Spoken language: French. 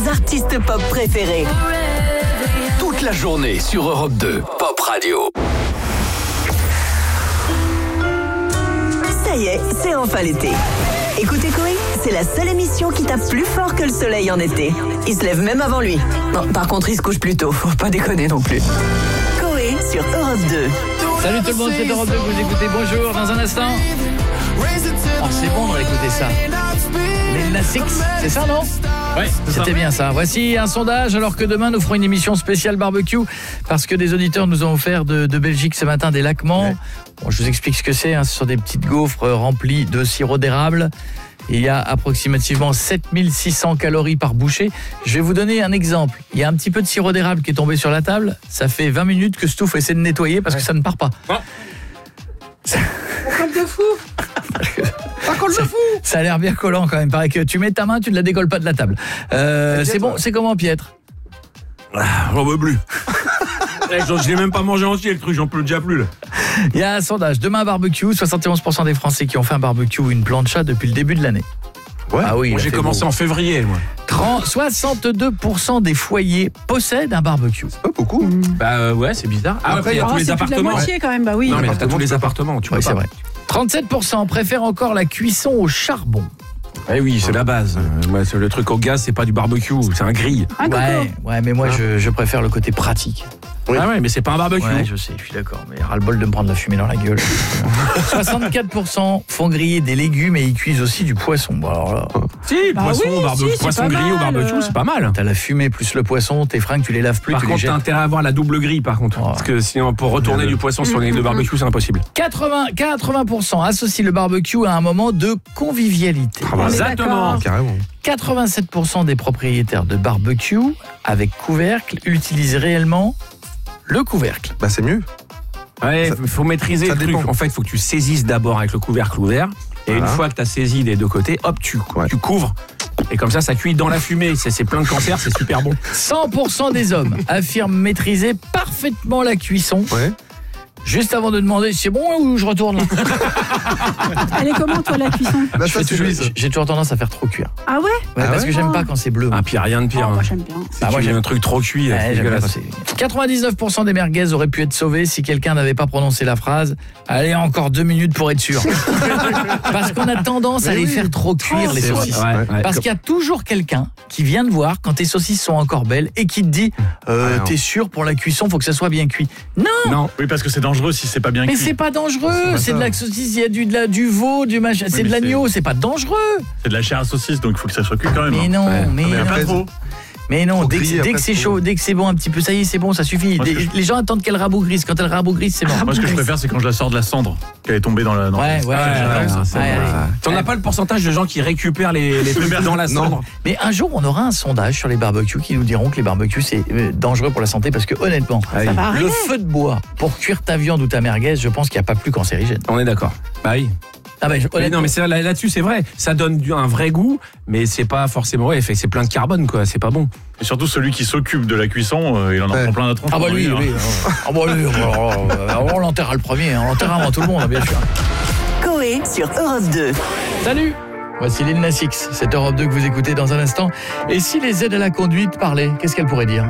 artistes pop préférés. Toute la journée sur Europe 2, Pop Radio. Ça y est, c'est enfin l'été. Écoutez Coé, c'est la seule émission qui tape plus fort que le soleil en été. Il se lève même avant lui. Non, par contre, il se couche plus tôt, faut pas déconner non plus. Coé sur Europe 2. Salut tout le monde, c'est Europe 2 que vous écoutez. Bonjour, dans un instant. Oh, c'est bon d'écouter ça. Lil Nas X, c'est ça, non? Oui, c'était bien ça. Voici un sondage, alors que demain nous ferons une émission spéciale barbecue parce que des auditeurs nous ont offert de Belgique ce matin des laquements. Ouais. Bon, je vous explique ce que c'est. Ce sont des petites gaufres remplies de sirop d'érable. Il y a approximativement 7600 calories par bouchée. Je vais vous donner un exemple. Il y a un petit peu de sirop d'érable qui est tombé sur la table. Ça fait 20 minutes que Stouff essaie de nettoyer parce que ça ne part pas. Ah. Comme de fou. Ça a l'air bien collant quand même. Pareil que tu mets ta main, tu ne la décolles pas de la table. C'est bon, c'est comment, Pietre? J'en veux plus. Je l'ai même pas mangé entier le truc, j'en peux déjà plus là. Il y a un sondage, demain barbecue, 71% des Français qui ont fait un barbecue ou une plancha depuis le début de l'année. Ouais. Ah oui, moi, j'ai commencé en février moi. 62% des foyers possèdent un barbecue. C'est pas beaucoup. Bah ouais, c'est bizarre. Après il y a tous les appartements. La moitié quand même, bah oui. Non mais t'as tous les appartements, tu vois. C'est vrai. 37% préfèrent encore la cuisson au charbon. Eh oui, c'est la base. Le truc au gaz, c'est pas du barbecue, c'est un grill. Ouais, mais moi je préfère le côté pratique. Oui. Ah ouais, mais c'est pas un barbecue. Ouais, je sais, je suis d'accord, mais ras-le-bol de me prendre la fumée dans la gueule. 64% font griller des légumes et ils cuisent aussi du poisson. Bon, alors là... Si, poisson grillé au barbecue, c'est pas mal. T'as la fumée plus le poisson, tes fringues, tu les laves plus. Par contre, t'as intérêt à avoir la double grille, par contre. Parce que sinon, pour retourner du poisson sur une grille de barbecue, c'est impossible. 80% associent le barbecue à un moment de convivialité. Exactement. Carrément. 87% des propriétaires de barbecue avec couvercle utilisent réellement le couvercle. Bah c'est mieux. Ouais, faut maîtriser le truc. En fait, il faut que tu saisisses d'abord avec le couvercle ouvert. Et une fois que tu as saisi des deux côtés, hop, tu couvres. Et comme ça cuit dans la fumée. C'est plein de cancers, c'est super bon. 100% des hommes affirment maîtriser parfaitement la cuisson. Ouais. Juste avant de demander si c'est bon ou je retourne là. Elle est comment toi la cuisson? J'ai toujours tendance à faire trop cuire. Ah ouais? Parce que j'aime pas quand c'est bleu. Ah pire, rien de pire. Moi j'aime bien. Moi j'aime un truc trop cuit. 99% des merguez auraient pu être sauvées si quelqu'un n'avait pas prononcé la phrase « Allez, encore 2 minutes pour être sûr ». Parce qu'on a tendance à les faire trop cuire les saucisses. Parce qu'il y a toujours quelqu'un qui vient te voir quand tes saucisses sont encore belles et qui te dit « T'es sûr pour la cuisson, faut que ça soit bien cuit ». Non. Oui, parce que c'est dangereux si c'est pas bien cuit. Mais c'est pas dangereux, c'est de la saucisse, il y a du veau, du machin, c'est de l'agneau, c'est pas dangereux. C'est de la chair à saucisse, donc il faut que ça soit cuit quand même. Mais non, mais pas trop. Mais non, dès que c'est chaud, dès que c'est bon un petit peu, ça y est, c'est bon, ça suffit. Les gens attendent qu'elle rabougrise. Quand elle rabougrise, c'est bon. Moi, ce que je préfère, c'est quand je la sors de la cendre, qu'elle est tombée dans la... T'en as pas le pourcentage de gens qui récupèrent les trucs dans la cendre. Mais un jour, on aura un sondage sur les barbecues qui nous diront que les barbecues, c'est dangereux pour la santé parce que honnêtement, le feu de bois pour cuire ta viande ou ta merguez, je pense qu'il n'y a pas plus cancérigène. On est d'accord. Bah oui. Non mais là-dessus c'est vrai, ça donne un vrai goût, mais c'est pas forcément c'est plein de carbone quoi, c'est pas bon. Et surtout celui qui s'occupe de la cuisson, il en prend plein la tronche. Ah bah lui, on l'enterra le premier, on l'enterra avant tout le monde bien sûr. Coé sur Europe 2. Salut. Voici Lil Nas X, c'est Europe 2 que vous écoutez dans un instant. Et si les aides à la conduite parlaient, qu'est-ce qu'elles pourraient dire ?